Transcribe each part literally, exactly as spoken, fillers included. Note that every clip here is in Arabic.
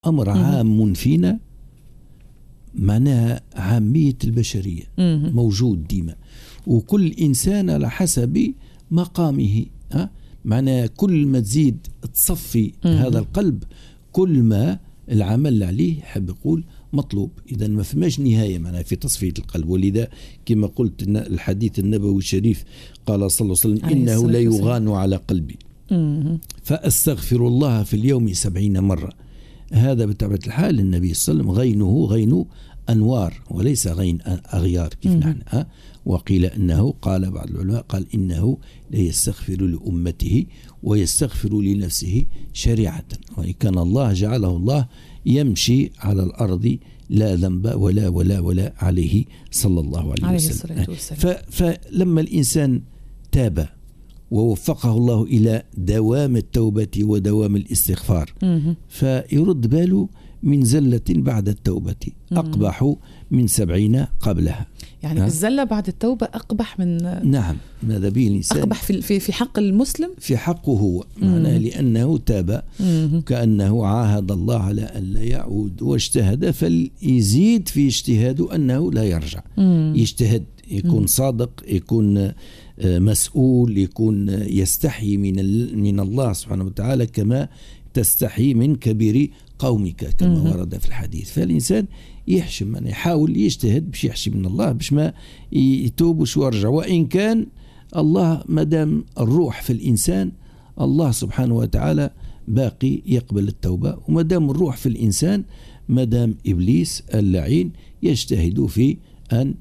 أمر عام فينا، معناها عامية البشرية موجود ديما، وكل إنسان على حسب مقامه. ها معناها كل ما تزيد تصفي هذا القلب كل ما العمل عليه حب يقول مطلوب. إذا ما فماش نهاية معناها في تصفية القلب. ولذا كما قلت الحديث النبوي الشريف قال صلى الله عليه وسلم إنه لا يغان على قلبي فأستغفر الله في اليوم سبعين مرة. هذا بطبيعة الحال النبي صلى الله عليه وسلم غينه غين أنوار وليس غين أغيار كيف نحن. أه؟ وقيل أنه قال بعض العلماء قال إنه لا يستغفر لأمته ويستغفر لنفسه شريعة، وإن كان الله جعله الله يمشي على الأرض لا ذنب ولا ولا ولا عليه صلى الله عليه وسلم. فلما الإنسان تاب ووفقه الله إلى دوام التوبة ودوام الاستغفار فيرد باله من زلة بعد التوبة أقبح من سبعين قبلها. يعني الزلة بعد التوبة أقبح من نعم ماذا به الإنسان أقبح في في حق المسلم في حقه هو معناه لأنه تاب كأنه عاهد الله على أن لا يعود واجتهد فليزيد في اجتهاده أنه لا يرجع. مم. يجتهد يكون صادق يكون مسؤول يكون يستحي من من الله سبحانه وتعالى كما تستحي من كبير قومك كما مم. ورد في الحديث. فالإنسان يحشم يعني يحاول يجتهد باش يحشم من الله باش ما يتوب وش يرجع. وإن كان الله مدام الروح في الإنسان الله سبحانه وتعالى باقي يقبل التوبة، ومدام الروح في الإنسان مدام إبليس اللعين يجتهد في أن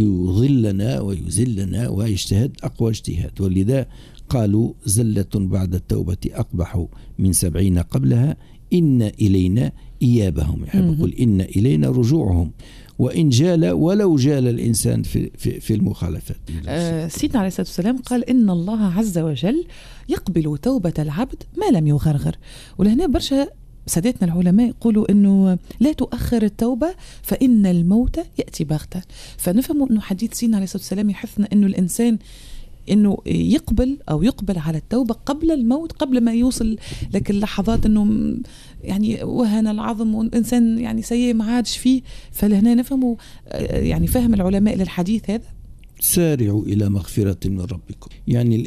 يضلنا ويزلنا ويجتهد أقوى اجتهاد. ولذا قالوا زلة بعد التوبة أقبح من سبعين قبلها إن إلينا إيابهم. يحب يقول إن إلينا رجوعهم وإن جال ولو جال الإنسان في, في, في المخالفات. آه سيدنا عليه الصلاة والسلام قال إن الله عز وجل يقبل توبة العبد ما لم يغرغر. ولهنا برشا سادتنا العلماء يقولوا إنه لا تؤخر التوبة فإن الموت يأتي بغتة. فنفهم إنه حديث سيدنا عليه الصلاة والسلام يحثنا إنه الإنسان إنه يقبل أو يقبل على التوبة قبل الموت، قبل ما يوصل لك اللحظات إنه يعني وهن العظم والإنسان يعني سيء ما عادش فيه. فلهنا نفهموا يعني فهم العلماء للحديث هذا سارعوا إلى مغفرة من ربكم. يعني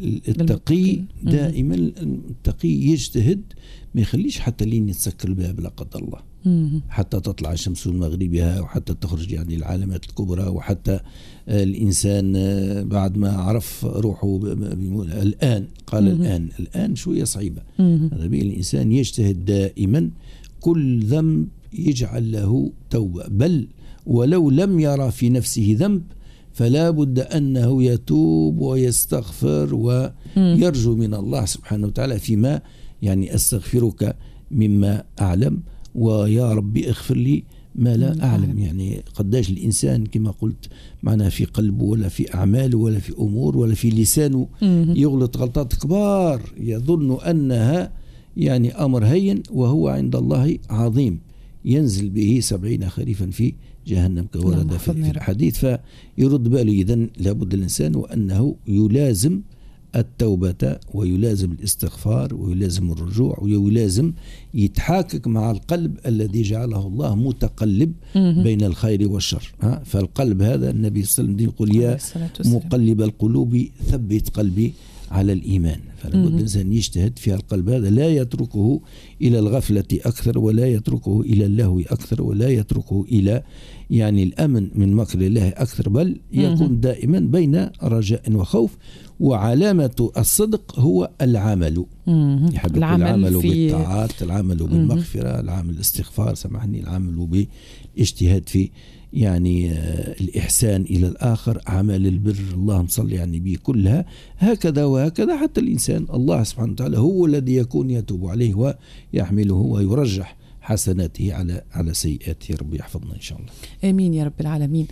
التقي دائما التقي يجتهد ما يخليش حتى لين يتسكر بها بلا قدر الله حتى تطلع الشمس من مغربها وحتى تخرج يعني العلامات الكبرى وحتى الإنسان بعد ما عرف روحه الآن قال مم. الآن الآن شوية صعيبة. هذا الإنسان يجتهد دائما كل ذنب يجعل له توبة، بل ولو لم يرى في نفسه ذنب فلا بد أنه يتوب ويستغفر ويرجو من الله سبحانه وتعالى فيما يعني أستغفرك مما أعلم ويا ربي اغفر لي ما لا أعلم. يعني قداش الإنسان كما قلت معنا في قلبه ولا في أعماله ولا في أمور ولا في لسانه يغلط غلطات كبار يظن أنها يعني أمر هين وهو عند الله عظيم ينزل به سبعين خريفا في جهنم كورد في الحديث. فيرد باله إذن لابد الإنسان وأنه يلازم التوبة ويلازم الاستغفار ويلازم الرجوع ويلازم يتحاكك مع القلب الذي جعله الله متقلب بين الخير والشر. فالقلب هذا النبي صلى الله عليه وسلم يقول يا مقلب القلوب ثبت قلبي على الإيمان. فلابد الإنسان يجتهد في القلب هذا لا يتركه إلى الغفلة أكثر ولا يتركه إلى اللهو أكثر ولا يتركه إلى يعني الأمن من مكر الله أكثر، بل يكون دائما بين رجاء وخوف. وعلامة الصدق هو العمل يحب العمل, العمل بالطاعات العمل بالمغفرة العمل الاستغفار سامحني العمل باجتهاد في يعني الإحسان إلى الآخر أعمال البر اللهم صل يعني به كلها هكذا وهكذا حتى الإنسان الله سبحانه وتعالى هو الذي يكون يتوب عليه ويحمله ويرجح حسناته على على سيئاته. رب يحفظنا إن شاء الله. آمين يا رب العالمين.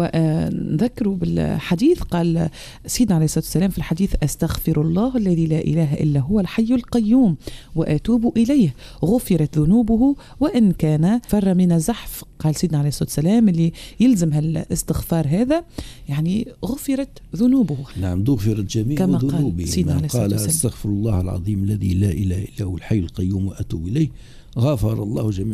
ونذكروا بالحديث قال سيدنا عليه الصلاة والسلام في الحديث أستغفر الله الذي لا إله إلا هو الحي القيوم وأتوب إليه غفرت ذنوبه وإن كان فر من الزحف. قال سيدنا عليه الصلاة والسلام اللي يلزم هالاستغفار هذا يعني غفرت ذنوبه. نعم غفرت جميع كما ذنوبه. قال, قال أستغفر الله العظيم الذي لا إله إلا هو الحي القيوم وأتوب إليه غفر الله جميع